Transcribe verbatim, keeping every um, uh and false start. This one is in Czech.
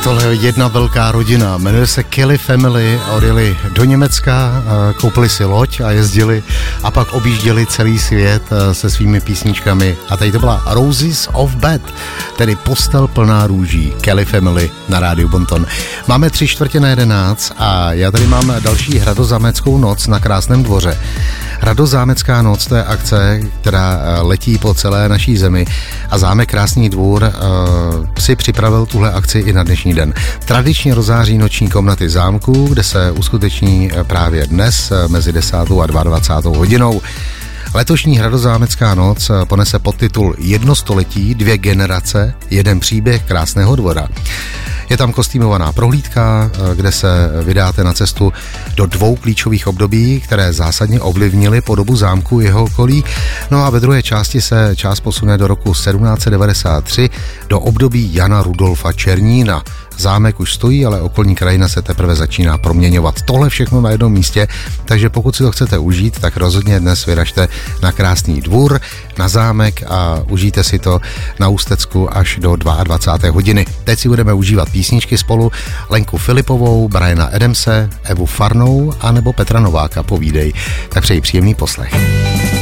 Tohle je jedna velká rodina, jmenuje se Kelly Family a odjeli do Německa, koupili si loď a jezdili a pak objížděli celý svět se svými písničkami. A tady to byla Roses of Bed, tedy postel plná růží, Kelly Family na rádiu Bonton. Máme tři čtvrtě na jedenáct a já tady mám další Hradozámeckou noc na Krásném dvoře. Hradozámecká noc, to je akce, která letí po celé naší zemi a zámek Krásný dvůr uh, si připravil tuhle akci i na dnešní den. Tradičně rozáří noční komnaty zámku, kde se uskuteční právě dnes mezi desátou a dvacátou druhou hodinou. Letošní Hradozámecká noc ponese podtitul Jedno století, dvě generace, jeden příběh Krásného dvora. Je tam kostýmovaná prohlídka, kde se vydáte na cestu do dvou klíčových období, které zásadně ovlivnily podobu zámku jeho okolí. No a ve druhé části se čas posune do roku sedmnáct set devadesát tři do období Jana Rudolfa Černína. Zámek už stojí, ale okolní krajina se teprve začíná proměňovat. Tohle všechno na jednom místě, takže pokud si to chcete užít, tak rozhodně dnes vyražte na Krásný dvůr, na zámek a užijte si to na Ústecku až do dvacáté druhé hodiny. Teď si budeme užívat písničky spolu Lenku Filipovou, Briana Adamse, Evu Farnou a nebo Petra Nováka, povídej. Tak přeji příjemný poslech.